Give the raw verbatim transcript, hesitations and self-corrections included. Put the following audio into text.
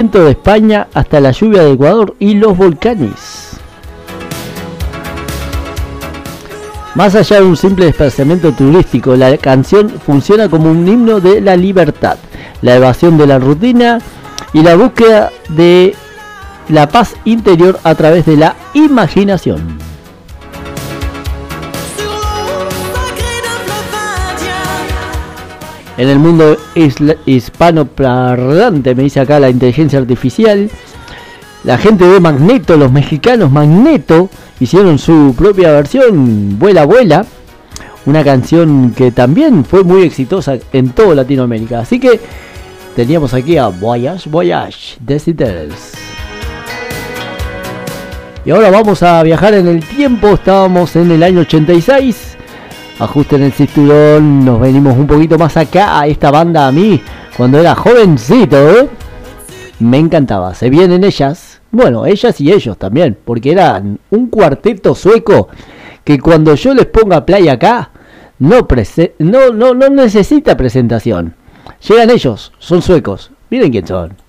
de España hasta la lluvia de Ecuador y los volcanes. Más allá de un simple desplazamiento turístico, la canción funciona como un himno de la libertad, la evasión de la rutina y la búsqueda de la paz interior a través de la imaginación. En el mundo hispanoparlante, me dice acá la inteligencia artificial, la gente de Magneto, los mexicanos Magneto, hicieron su propia versión, Vuela Vuela, una canción que también fue muy exitosa en toda Latinoamérica. Así que teníamos aquí a Voyage Voyage de Citters. Y ahora vamos a viajar en el tiempo. Estábamos en el año ochenta y seis. Ajusten el cinturón, nos venimos un poquito más acá. A esta banda a mí, cuando era jovencito, ¿eh? me encantaba. Se vienen ellas, bueno, ellas y ellos también, porque eran un cuarteto sueco que cuando yo les ponga play acá, no, prese- no, no, no necesita presentación. Llegan ellos, son suecos, miren quién son.